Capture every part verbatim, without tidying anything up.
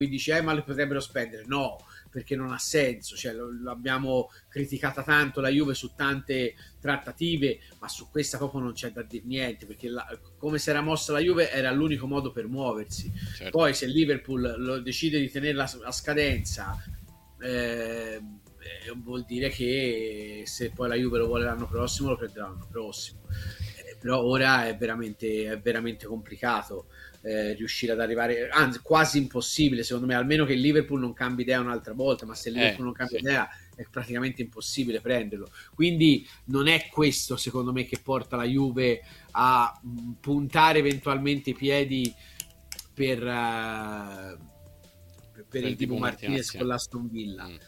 dici eh ma le potrebbero spendere, no, perché non ha senso, cioè l'abbiamo criticata tanto la Juve su tante trattative, ma su questa proprio non c'è da dire niente, perché la, come si era mossa la Juve era l'unico modo per muoversi. Certo. Poi se il Liverpool lo decide di tenerla a scadenza, eh, vuol dire che se poi la Juve lo vuole l'anno prossimo lo prenderà l'anno prossimo, eh, però ora è veramente, è veramente complicato eh, riuscire ad arrivare, anzi quasi impossibile secondo me, almeno che il Liverpool non cambi idea un'altra volta, ma se il Liverpool eh, non cambia sì. idea è praticamente impossibile prenderlo, quindi non è questo secondo me che porta la Juve a mh, puntare eventualmente i piedi per, uh, per, per il Dibu Martinez con l'Aston Villa. mm.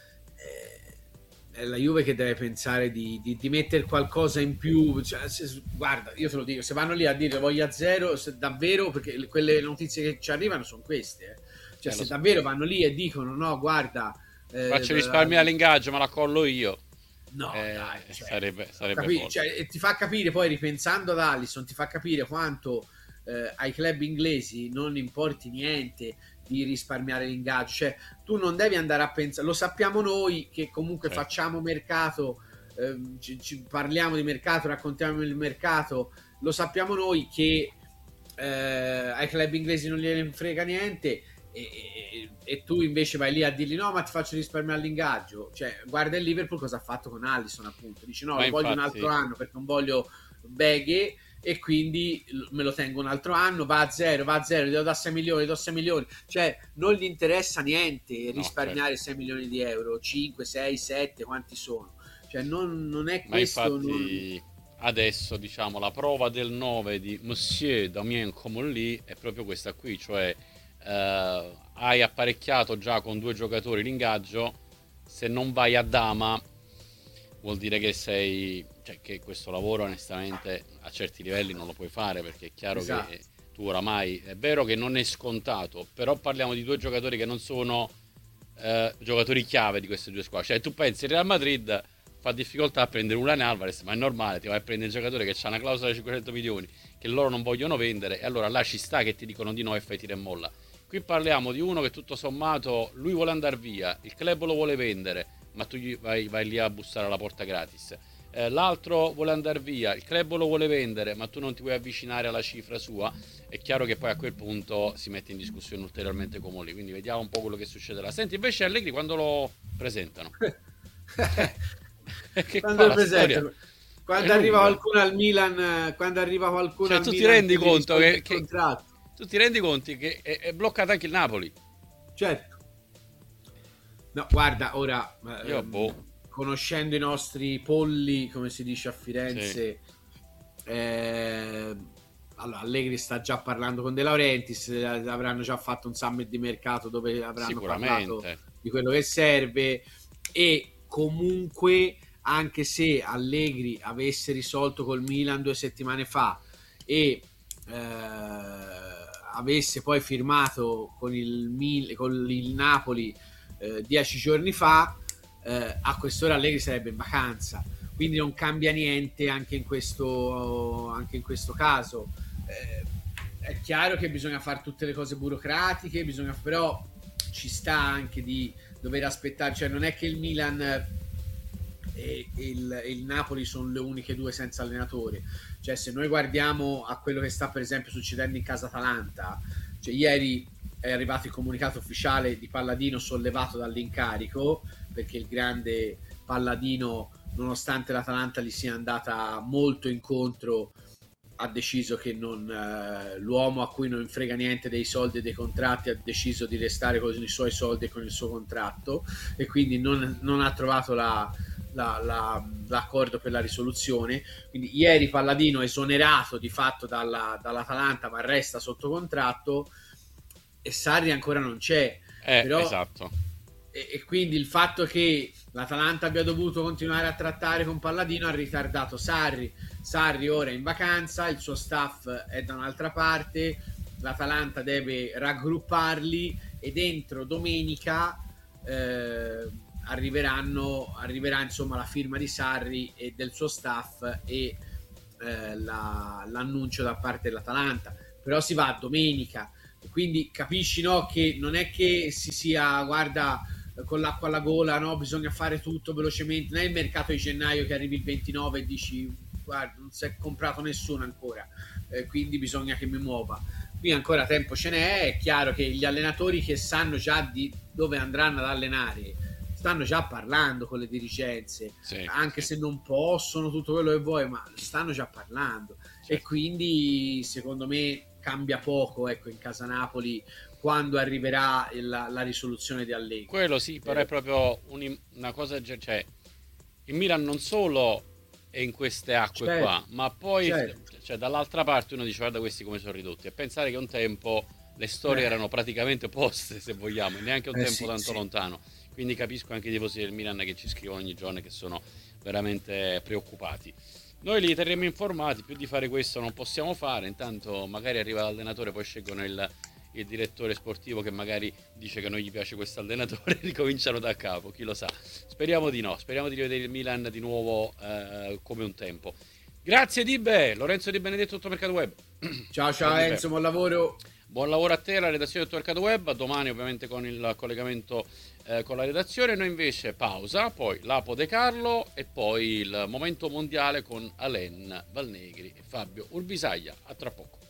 È la Juve che deve pensare di, di, di mettere qualcosa in più, cioè, se, guarda, io te lo dico, se vanno lì a dire voglia zero, se davvero, perché quelle notizie che ci arrivano sono queste, eh. cioè eh, se so. davvero vanno lì e dicono no guarda eh, faccio risparmio all'ingaggio ma la collo io, no eh, dai, cioè, sarebbe, sarebbe capire, cioè, e ti fa capire poi, ripensando ad Alisson, ti fa capire quanto eh, ai club inglesi non importi niente di risparmiare l'ingaggio, cioè tu non devi andare a pensare, lo sappiamo noi che comunque certo. facciamo mercato, eh, ci, ci parliamo di mercato, raccontiamo il mercato, lo sappiamo noi che eh, ai club inglesi non gliene frega niente e, e, e tu invece vai lì a dirgli no ma ti faccio risparmiare l'ingaggio, cioè guarda il Liverpool cosa ha fatto con Alisson, appunto dici no ma lo infatti... voglio un altro anno perché non voglio beghe e quindi me lo tengo un altro anno, va a zero, va a zero, gli do da sei milioni, do sei milioni, cioè non gli interessa niente risparmiare no, certo. sei milioni di euro, cinque, sei, sette, quanti sono, cioè non, non è questo. Ma infatti non... adesso diciamo la prova del nove di Monsieur Damien Comolli è proprio questa qui, cioè eh, hai apparecchiato già con due giocatori l'ingaggio, se non vai a dama vuol dire che sei, cioè che questo lavoro onestamente a certi livelli non lo puoi fare, perché è chiaro esatto. che tu oramai, è vero che non è scontato, però parliamo di due giocatori che non sono eh, giocatori chiave di queste due squadre, cioè tu pensi il Real Madrid fa difficoltà a prendere Julian Alvarez, ma è normale, ti vai a prendere un giocatore che ha una clausola di cinquecento milioni che loro non vogliono vendere e allora là ci sta che ti dicono di no e fai tira e molla. Qui parliamo di uno che tutto sommato lui vuole andare via, il club lo vuole vendere, ma tu gli vai, vai lì a bussare alla porta gratis. Eh, l'altro vuole andare via, il club lo vuole vendere, ma tu non ti vuoi avvicinare alla cifra sua. È chiaro che poi a quel punto si mette in discussione ulteriormente Comolli, quindi vediamo un po' quello che succederà. Senti, invece Allegri quando lo presentano? che quando lo presentano? Quando arriva qualcuno al Milan, quando arriva qualcuno cioè, al tu Milan, ti rendi conto che, che tu ti rendi conto che è, è bloccato anche il Napoli? Certo. No, guarda, ora Io, ehm, boh. conoscendo i nostri polli, come si dice a Firenze, sì. eh, allora Allegri sta già parlando con De Laurentiis, avranno già fatto un summit di mercato dove avranno parlato di quello che serve, e comunque anche se Allegri avesse risolto col Milan due settimane fa e eh, avesse poi firmato con il, Mil- con il Napoli eh, dieci giorni fa, eh, a quest'ora Allegri sarebbe in vacanza, quindi non cambia niente anche in questo, anche in questo caso. Eh, è chiaro che bisogna fare tutte le cose burocratiche, bisogna, però ci sta anche di dover aspettare, cioè non è che il Milan e il, il Napoli sono le uniche due senza allenatore, cioè se noi guardiamo a quello che sta per esempio succedendo in casa Atalanta, cioè ieri è arrivato il comunicato ufficiale di Palladino sollevato dall'incarico, perché il grande Palladino, nonostante l'Atalanta gli sia andata molto incontro, ha deciso che non, eh, l'uomo a cui non frega niente dei soldi e dei contratti ha deciso di restare con i suoi soldi e con il suo contratto, e quindi non, non ha trovato la, la, la, l'accordo per la risoluzione. Quindi ieri Palladino è esonerato di fatto dalla, dall'Atalanta, ma resta sotto contratto, e Sarri ancora non c'è. Eh, però, esatto. E, e quindi il fatto che l'Atalanta abbia dovuto continuare a trattare con Palladino ha ritardato Sarri. Sarri ora è in vacanza, il suo staff è da un'altra parte, l'Atalanta deve raggrupparli e dentro domenica eh, arriveranno arriverà insomma la firma di Sarri e del suo staff e eh, la, l'annuncio da parte dell'Atalanta. Però si va a domenica, quindi capisci, no, che non è che si sia, guarda, con l'acqua alla gola, no, bisogna fare tutto velocemente, non è il mercato di gennaio che arrivi il ventinove e dici guarda non si è comprato nessuno ancora, eh, quindi bisogna che mi muova. Qui ancora tempo ce n'è, è chiaro che gli allenatori che sanno già di dove andranno ad allenare stanno già parlando con le dirigenze, Sì, anche sì. se non possono tutto quello che vuoi, ma stanno già parlando, e Certo. quindi secondo me cambia poco, ecco, in casa Napoli quando arriverà la, la risoluzione di Allegri. Quello sì, però è Eh, proprio un- una cosa, cioè il Milan non solo è in queste acque certo, qua, ma poi certo. cioè, dall'altra parte uno dice guarda questi come sono ridotti, e pensare che un tempo le storie Eh, erano praticamente opposte, se vogliamo, e neanche un eh tempo sì, tanto sì. lontano. Quindi capisco anche i tifosi del Milan che ci scrivono ogni giorno e che sono veramente preoccupati. Noi li terremo informati, più di fare questo non possiamo fare, intanto magari arriva l'allenatore, poi scelgono il, il direttore sportivo che magari dice che non gli piace questo allenatore e ricominciano da capo, chi lo sa. Speriamo di no, speriamo di rivedere il Milan di nuovo eh, come un tempo. Grazie Dibe, Lorenzo Di Benedetto, tutto Mercato Web. Ciao Ciao ciao Dibe. Enzo, buon lavoro. Buon lavoro a te, la redazione del Mercato Web, domani ovviamente con il collegamento eh, con la redazione, noi invece pausa, poi l'Apo De Carlo e poi il momento mondiale con Alain Valnegri e Fabio Urbisaglia. A tra poco.